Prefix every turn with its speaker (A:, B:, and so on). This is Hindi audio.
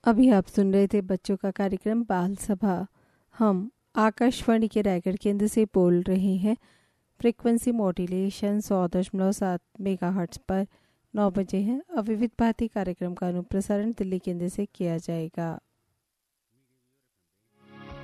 A: अभी आप सुन रहे थे बच्चों का कार्यक्रम बाल सभा। हम आकाशवाणी के रायगढ़ केंद्र से बोल रहे हैं। फ्रीक्वेंसी मॉड्यूलेशन 100.7 मेगाहर्ट्ज पर 9 बजे है। अब विविध भांति कार्यक्रम का अनुप्रसारण दिल्ली केंद्र से किया जाएगा।